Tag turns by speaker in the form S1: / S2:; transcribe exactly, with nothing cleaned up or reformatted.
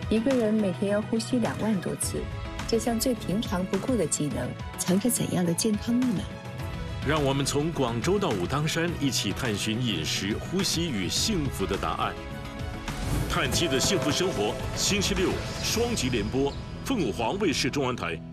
S1: 一个人每天要呼吸两万多次，这项最平常不过的技能，藏着怎样的健康密码？
S2: 让我们从广州到武当山，一起探寻饮食、呼吸与幸福的答案。碳基的幸福生活，星期六双击联播，凤凰卫视中文台